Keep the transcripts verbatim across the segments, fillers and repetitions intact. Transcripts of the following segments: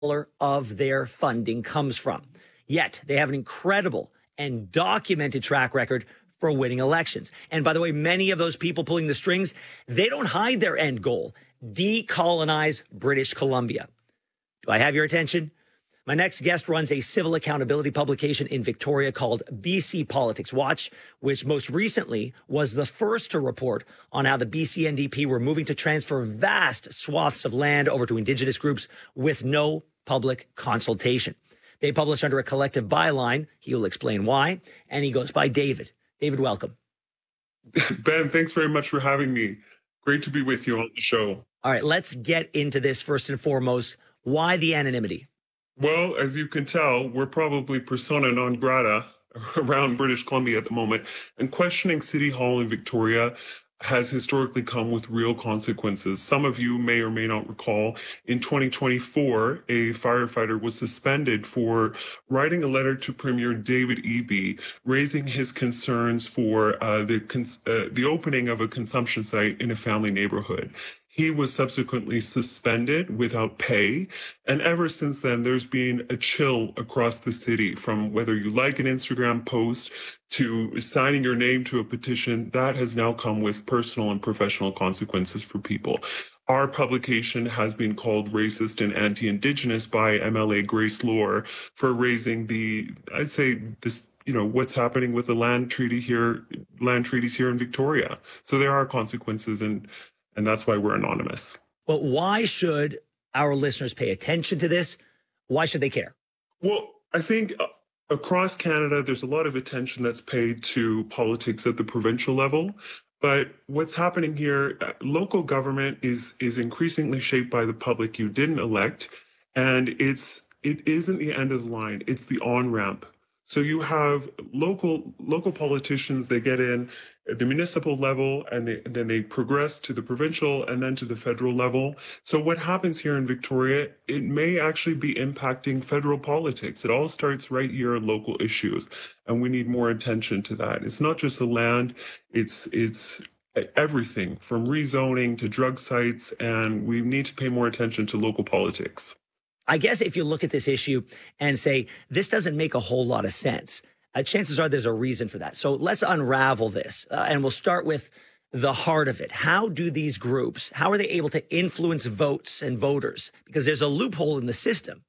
of their funding comes from. Yet they have an incredible and documented track record for winning elections. And by the way, many of those people pulling the strings, they don't hide their end goal: decolonize British Columbia. Do I have your attention? My next guest runs a civil accountability publication in Victoria called B C Politics Watch, which most recently was the first to report on how the B C N D P were moving to transfer vast swaths of land over to Indigenous groups with no public consultation. They publish under a collective byline. He will explain why. And he goes by David. David, welcome. Ben, thanks very much for having me. Great to be with you on the show. All right, let's get into this first and foremost. Why the anonymity? Well, as you can tell, we're probably persona non grata around British Columbia at the moment, and questioning City Hall in Victoria has historically come with real consequences. Some of you may or may not recall, in twenty twenty-four, a firefighter was suspended for writing a letter to Premier David Eby, raising his concerns for uh, the cons- uh, the opening of a consumption site in a family neighborhood. He was subsequently suspended without pay. And ever since then, there's been a chill across the city, from whether you like an Instagram post to signing your name to a petition. That has now come with personal and professional consequences for people. Our publication has been called racist and anti-Indigenous by M L A Grace Lore for raising the, I'd say, this, you know, what's happening with the land treaty here, land treaties here in Victoria. So there are consequences, and And that's why we're anonymous. But why should our listeners pay attention to this? Why should they care? Well, I think across Canada, there's a lot of attention that's paid to politics at the provincial level. But what's happening here, local government is is increasingly shaped by the public you didn't elect. And it's it isn't the end of the line. It's the on-ramp. So you have local local politicians, they get in at the municipal level, and, they, and then they progress to the provincial and then to the federal level. So what happens here in Victoria, it may actually be impacting federal politics. It all starts right here in local issues, and we need more attention to that. It's not just the land, it's it's everything from rezoning to drug sites, and we need to pay more attention to local politics. I guess if you look at this issue and say, this doesn't make a whole lot of sense, uh, chances are there's a reason for that. So let's unravel this, uh, and we'll start with the heart of it. How do these groups, how are they able to influence votes and voters? Because there's a loophole in the system.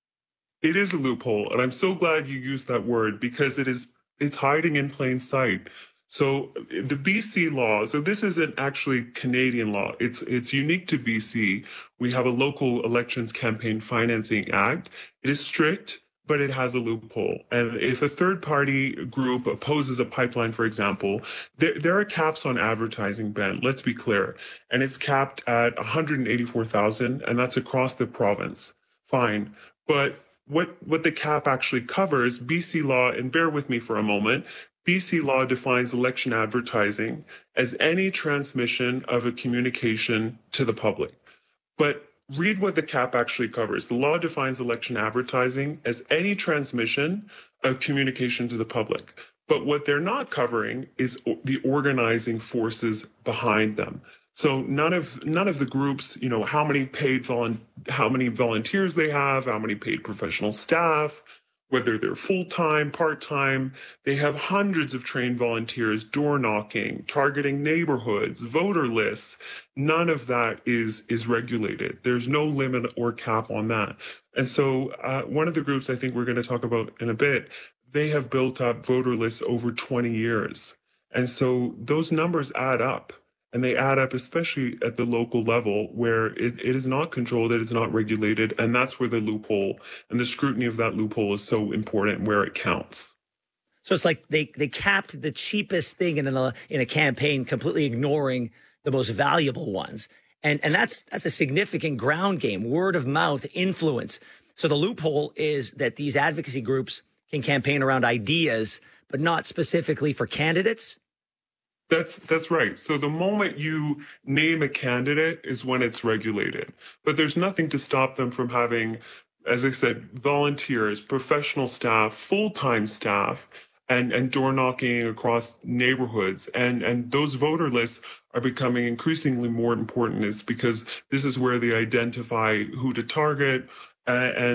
It is a loophole, and I'm so glad you used that word, because it is it's hiding in plain sight. So the B C law, so this isn't actually Canadian law. It's it's unique to B C. We have a local elections campaign financing act. It is strict, but it has a loophole. And if a third party group opposes a pipeline, for example, there, there are caps on advertising, Ben. Let's be clear. And it's capped at one hundred eighty-four thousand, and that's across the province. Fine. But what, what the cap actually covers, B C law, and bear with me for a moment, B C law defines election advertising as any transmission of a communication to the public. But read what the cap actually covers. The law defines election advertising as any transmission of communication to the public. But what they're not covering is the organizing forces behind them. So none of none of the groups, you know, how many paid volun- how many volunteers they have, how many paid professional staff, whether they're full-time, part-time, they have hundreds of trained volunteers door knocking, targeting neighborhoods, voter lists. None of that is is regulated. There's no limit or cap on that. And so uh, one of the groups I think we're going to talk about in a bit, they have built up voter lists over twenty years. And so those numbers add up. And they add up, especially at the local level, where it, it is not controlled, it is not regulated, and that's where the loophole and the scrutiny of that loophole is so important, where it counts. So it's like they, they capped the cheapest thing in a, in a campaign, completely ignoring the most valuable ones. And, and that's, that's a significant ground game, word of mouth influence. So the loophole is that these advocacy groups can campaign around ideas, but not specifically for candidates. That's that's right. So the moment you name a candidate is when it's regulated. But there's nothing to stop them from having, as I said, volunteers, professional staff, full-time staff, and, and door knocking across neighborhoods. And, and those voter lists are becoming increasingly more important, is because this is where they identify who to target uh, and